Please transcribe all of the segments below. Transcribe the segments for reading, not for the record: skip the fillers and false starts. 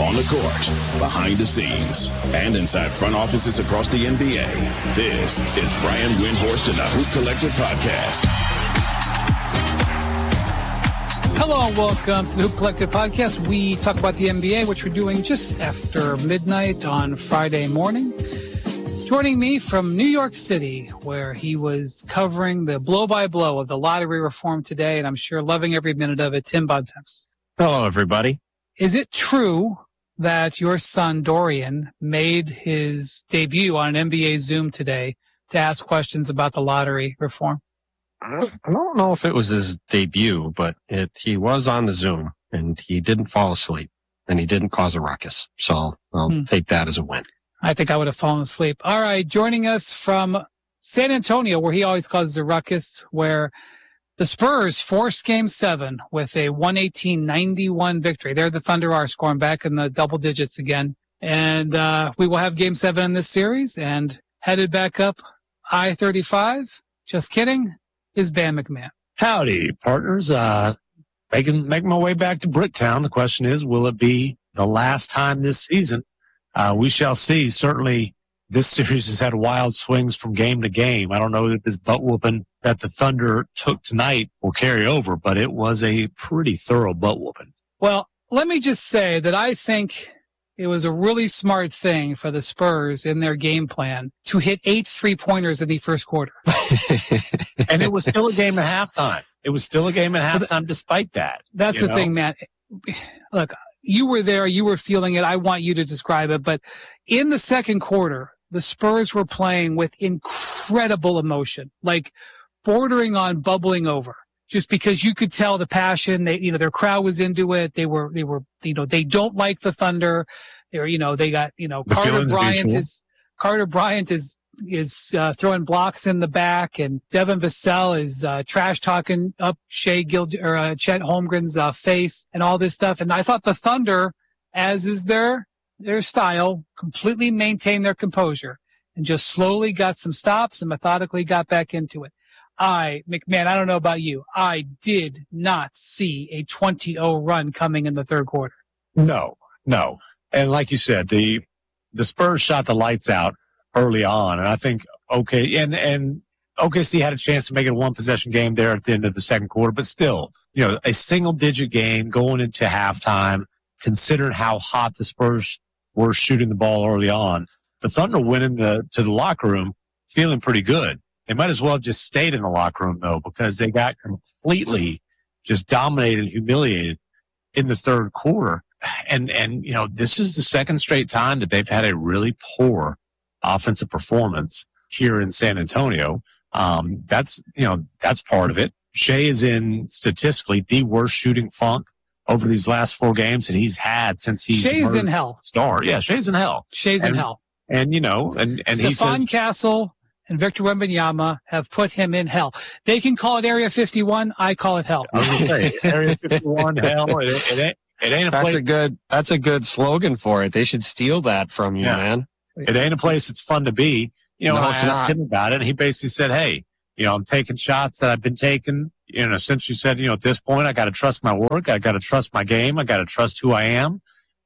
On the court, behind the scenes, and inside front offices across the NBA, this is Brian Windhorst and the Hoop Collective Podcast. Hello and welcome to the Hoop Collective Podcast. We talk about the NBA, which we're doing just after midnight on Friday morning. Joining me from New York City, where he was covering the blow-by-blow of the lottery reform today, and I'm sure loving every minute of it, Tim Bontemps. Hello, everybody. Is it true that your son, Dorian, made his debut on an NBA Zoom today to ask questions about the lottery reform? I don't know if it was his debut, but he was on the Zoom, and he didn't fall asleep, and he didn't cause a ruckus. So I'll take that as a win. I think I would have fallen asleep. All right, joining us from San Antonio, where he always causes a ruckus, where the Spurs forced Game 7 with a 118-91 victory. There the Thunder are scoring back in the double digits again. And we will have Game 7 in this series, and headed back up I-35. Just kidding, is Bam McMahon. Howdy, partners. Making my way back to Bricktown. The question is, will it be the last time this season? We shall see. Certainly, this series has had wild swings from game to game. I don't know that this butt whooping that the Thunder took tonight will carry over, but it was a pretty thorough butt whooping. Well, let me just say that I think it was a really smart thing for the Spurs in their game plan to hit 8 3-pointers in the first quarter. And it was still a game at halftime. It was still a game at halftime despite that. That's the thing, man. Look, you were there. You were feeling it. I want you to describe it. But in the second quarter, the Spurs were playing with incredible emotion, like bordering on bubbling over, just because you could tell the passion. Their crowd was into it. They they don't like the Thunder. They got, Carter Bryant is throwing blocks in the back, and Devin Vassell is trash talking up Chet Holmgren's face and all this stuff. And I thought the Thunder, as is their style, completely maintained their composure and just slowly got some stops and methodically got back into it. McMahon, I don't know about you, I did not see a 20-0 run coming in the third quarter. No. And like you said, the Spurs shot the lights out early on, and I think and OKC had a chance to make it a one-possession game there at the end of the second quarter, but still, a single-digit game going into halftime, considering how hot the Spurs were shooting the ball early on. The Thunder went to the locker room feeling pretty good. They might as well have just stayed in the locker room, though, because they got completely just dominated and humiliated in the third quarter. And this is the second straight time that they've had a really poor offensive performance here in San Antonio. That's part of it. Shea is in statistically the worst shooting funk over these last 4 games that he's had since he's Shea's in hell. Star. Yeah, Shea's in hell. In hell. And and Stephon Castle and Victor Wembanyama have put him in hell. They can call it Area 51. I call it hell. I was gonna say, Area 51 hell. It ain't a place. That's a good slogan for it. They should steal that from you, man. It ain't a place it's fun to be. No, I it's asked not. him about it, and he basically said, hey, I'm taking shots that I've been taking. Essentially said, at this point, I got to trust my work. I got to trust my game. I got to trust who I am.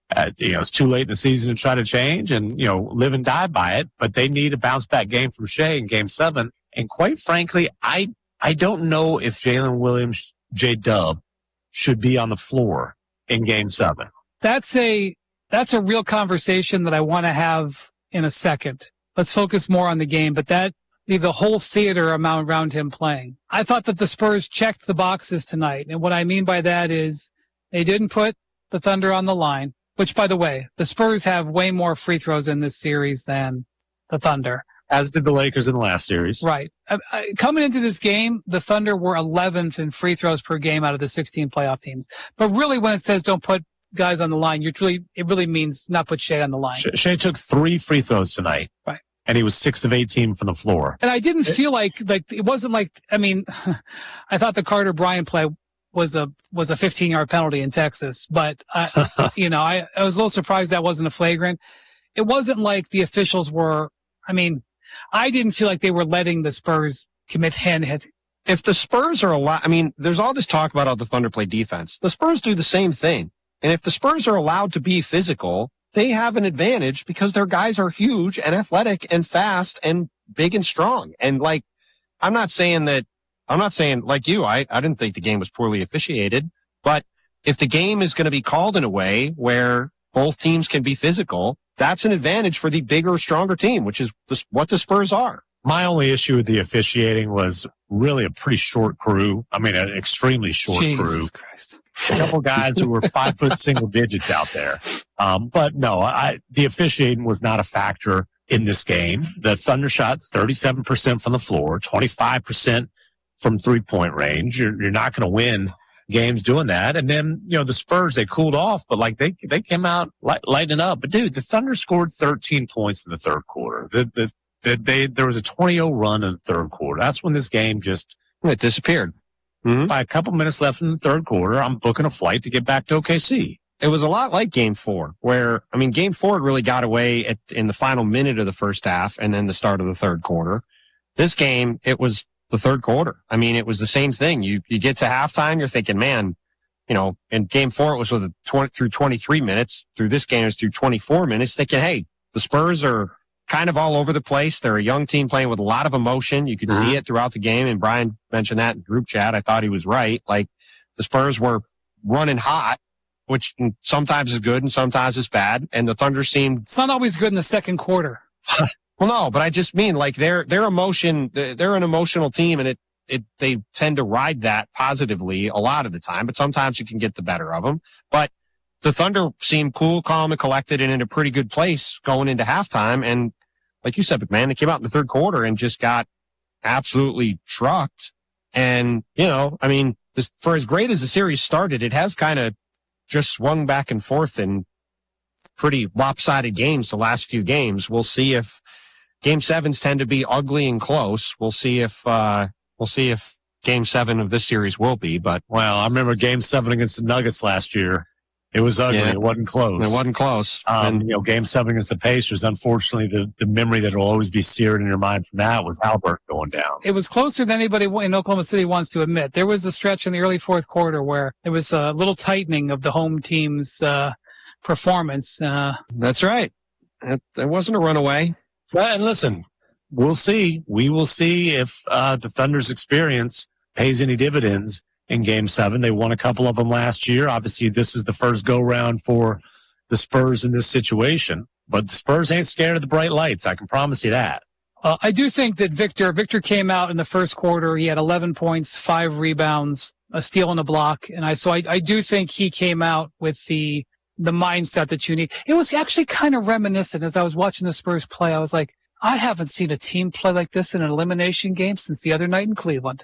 It's too late in the season to try to change and, live and die by it. But they need a bounce back game from Shea in Game 7. And quite frankly, I don't know if Jalen Williams, J-Dub, should be on the floor in Game 7. That's a real conversation that I want to have in a second. Let's focus more on the game, but the whole theater around him playing. I thought that the Spurs checked the boxes tonight. And what I mean by that is they didn't put the Thunder on the line, which, by the way, the Spurs have way more free throws in this series than the Thunder. As did the Lakers in the last series. Right. Coming into this game, the Thunder were 11th in free throws per game out of the 16 playoff teams. But really, when it says don't put guys on the line, it really means not put Shea on the line. Shea took 3 free throws tonight. Right. And he was 6 of 18 from the floor. And I didn't feel like it wasn't like, I thought the Carter Bryant play was a 15-yard penalty in Texas, but I was a little surprised that wasn't a flagrant. It wasn't like the officials were, I didn't feel like they were letting the Spurs commit hand. If the Spurs are there's all this talk about how the Thunder play defense. The Spurs do the same thing. And if the Spurs are allowed to be physical, they have an advantage because their guys are huge and athletic and fast and big and strong. And like, I'm not saying like you, I didn't think the game was poorly officiated, but if the game is going to be called in a way where both teams can be physical, that's an advantage for the bigger, stronger team, which is what the Spurs are. My only issue with the officiating was really a pretty short crew. I mean, an extremely short crew. Jesus Christ. A couple guys who were 5 foot single digits out there. But no, the officiating was not a factor in this game. The Thunder shot 37% from the floor, 25% from 3-point range. You're not going to win games doing that. And then, the Spurs, they cooled off, but like they came out lighting up. But dude, the Thunder scored 13 points in the third quarter. There was a 20-0 run in the third quarter. That's when this game it disappeared. Mm-hmm. By a couple minutes left in the third quarter, I'm booking a flight to get back to OKC. It was a lot like Game 4, where, Game 4 really got away in the final minute of the first half and then the start of the third quarter. This game, it was the third quarter. It was the same thing. You get to halftime, you're thinking, man, in Game 4, it was through 23 minutes. Through this game, it was through 24 minutes, thinking, hey, the Spurs are kind of all over the place. They're a young team playing with a lot of emotion. You could see it throughout the game. And Brian mentioned that in group chat. I thought he was right. Like, the Spurs were running hot, which sometimes is good and sometimes is bad. And the Thunder seemed... It's not always good in the second quarter. Well, no, but I just mean like their emotion, they're an emotional team, and they tend to ride that positively a lot of the time, but sometimes you can get the better of them. But the Thunder seemed cool, calm, and collected and in a pretty good place going into halftime. And like you said, McMahon, they came out in the third quarter and just got absolutely trucked. And, for as great as the series started, it has kind of just swung back and forth in pretty lopsided games the last few games. We'll see if Game 7s tend to be ugly and close. We'll see if Game 7 of this series will be. But I remember Game 7 against the Nuggets last year. It was ugly. Yeah. It wasn't close. It wasn't close. Game 7 against the Pacers, unfortunately, the memory that will always be seared in your mind from that was Albert going down. It was closer than anybody in Oklahoma City wants to admit. There was a stretch in the early fourth quarter where it was a little tightening of the home team's performance. That's right. It wasn't a runaway. Well, and listen, we'll see. We will see if the Thunder's experience pays any dividends in Game 7. They won a couple of them last year. Obviously, this is the first go-round for the Spurs in this situation. But the Spurs ain't scared of the bright lights. I can promise you that. I do think that Victor came out in the first quarter. He had 11 points, 5 rebounds, a steal and a block. And I do think he came out with the mindset that you need. It was actually kind of reminiscent as I was watching the Spurs play. I was like, I haven't seen a team play like this in an elimination game since the other night in Cleveland.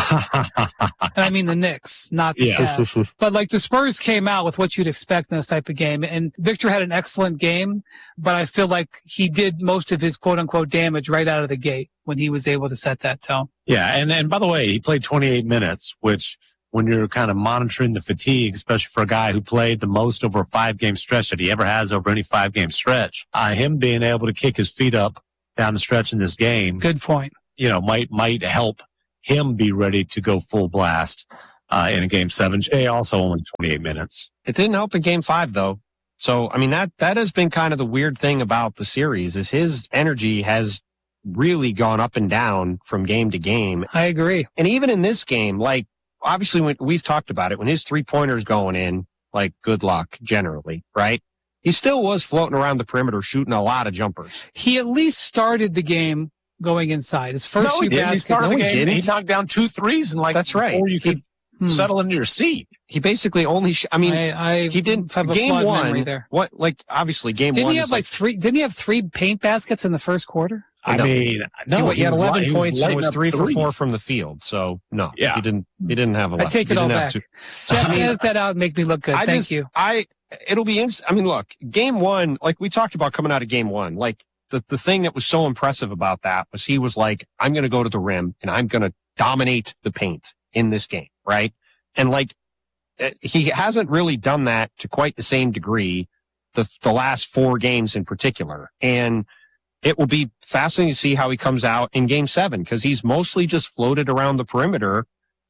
And I mean the Knicks, not the Cavs. But like the Spurs came out with what you'd expect in this type of game. And Victor had an excellent game, but I feel like he did most of his quote unquote damage right out of the gate when he was able to set that tone. Yeah. And by the way, he played 28 minutes, which when you're kind of monitoring the fatigue, especially for a guy who played the most over a 5-game stretch that he ever has over any 5-game stretch, him being able to kick his feet up down the stretch in this game. Good point. Might help him be ready to go full blast in a Game 7. Jay also only 28 minutes. It didn't help in Game 5, though. So, that has been kind of the weird thing about the series is his energy has really gone up and down from game to game. I agree. And even in this game, like, obviously, when we've talked about it, when his 3-pointers going in, like, good luck, generally, right? He still was floating around the perimeter shooting a lot of jumpers. He at least started the game going inside. His first few baskets. He knocked down 2 threes and that's right. Before you could settle into your seat. He basically only. He didn't have a game one. There. What obviously game didn't one. He have three? Didn't he have 3 paint baskets in the first quarter? No. He had 11 points and was 3 for 4 from the field. So no, he didn't have 11. I take it all back. Jeff, edit that out and make me look good. Thank you. It'll be interesting. Look, game one, like we talked about coming out of game one, like. The thing that was so impressive about that was he was like, I'm going to go to the rim and I'm going to dominate the paint in this game, right? And like, he hasn't really done that to quite the same degree the last 4 games in particular. And it will be fascinating to see how he comes out in Game 7 because he's mostly just floated around the perimeter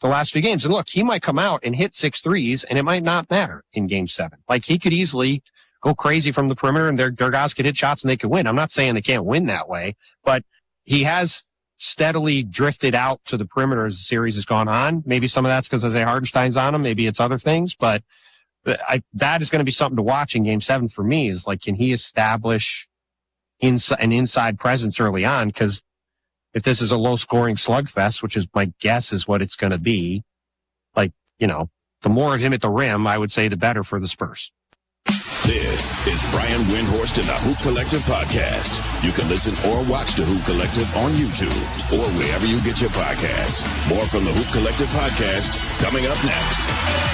the last few games. And look, he might come out and hit 6 threes, and it might not matter in game 7. Like, he could easily go crazy from the perimeter, and their guys could hit shots and they could win. I'm not saying they can't win that way, but he has steadily drifted out to the perimeter as the series has gone on. Maybe some of that's because Isaiah Hartenstein's on him. Maybe it's other things, but that is going to be something to watch in game 7 for me, is like, can he establish an inside presence early on? Because if this is a low scoring slugfest, which is my guess is what it's going to be, like, you know, the more of him at the rim, I would say, the better for the Spurs. This is Brian Windhorst and the Hoop Collective podcast. You can listen or watch the Hoop Collective on YouTube or wherever you get your podcasts. More from the Hoop Collective podcast coming up next.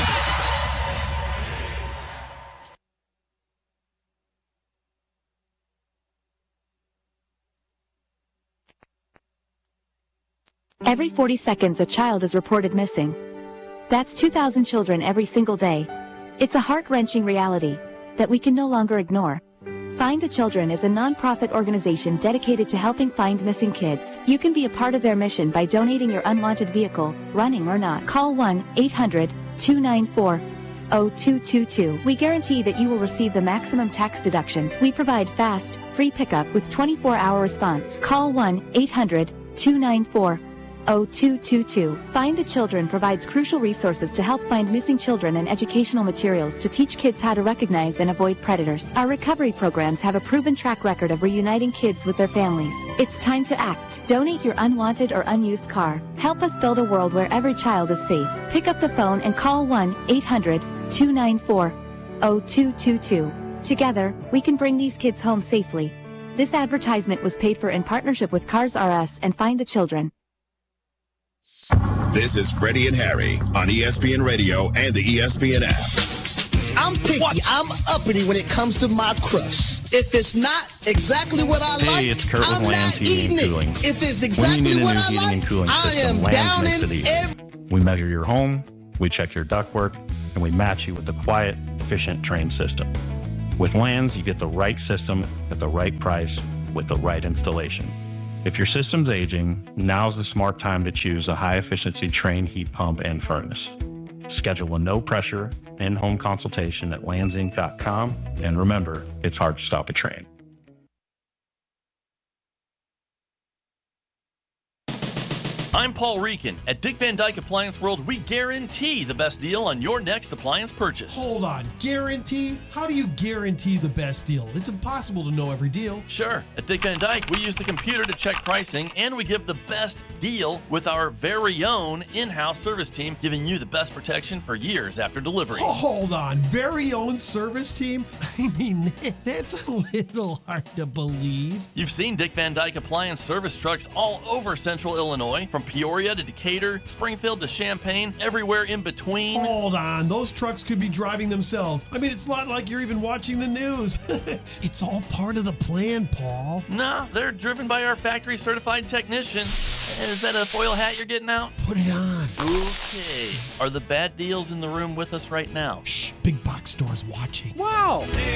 Every 40 seconds, a child is reported missing. That's 2,000 children every single day. It's a heart-wrenching reality that we can no longer ignore. Find the Children is a non-profit organization dedicated to helping find missing kids. You can be a part of their mission by donating your unwanted vehicle, running or not. Call 1-800-294-0222. We guarantee that you will receive the maximum tax deduction. We provide fast, free pickup with 24-hour response. Call 1-800-294-0222. Find the Children provides crucial resources to help find missing children and educational materials to teach kids how to recognize and avoid predators. Our recovery programs have a proven track record of reuniting kids with their families. It's time to act. Donate your unwanted or unused car. Help us build a world where every child is safe. Pick up the phone and call 1-800-294-0222. Together, we can bring these kids home safely. This advertisement was paid for in partnership with Cars R Us and Find the Children. This is Freddie and Harry on ESPN Radio and the ESPN app. I'm picky. I'm uppity when it comes to my crust. If it's not exactly what I like, it's Kurt with I'm Lands not Heating eating and Cooling. it. If it's When exactly you need a what new I heating like, and cooling I system, am Lands down makes in it easy. every... We measure your home, we check your ductwork, and we match you with the quiet, efficient train system. With Lands, you get the right system at the right price with the right installation. If your system's aging, now's the smart time to choose a high-efficiency Trane heat pump and furnace. Schedule a no-pressure, in-home consultation at landsinc.com, and remember, it's hard to stop a Trane. I'm Paul Reekin. At Dick Van Dyke Appliance World, we guarantee the best deal on your next appliance purchase. Hold on, guarantee? How do you guarantee the best deal? It's impossible to know every deal. Sure. At Dick Van Dyke, we use the computer to check pricing, and we give the best deal with our very own in-house service team, giving you the best protection for years after delivery. Oh, hold on, very own service team? I mean, that's a little hard to believe. You've seen Dick Van Dyke Appliance service trucks all over Central Illinois, from Peoria to Decatur, Springfield to Champaign, everywhere in between. Hold on, those trucks could be driving themselves. I mean, it's not like you're even watching the news. It's all part of the plan, Paul. Nah, they're driven by our factory certified technicians. Is that a foil hat you're getting out? Put it on. Okay. Are the bad deals in the room with us right now? Shh, big box store's watching. Wow!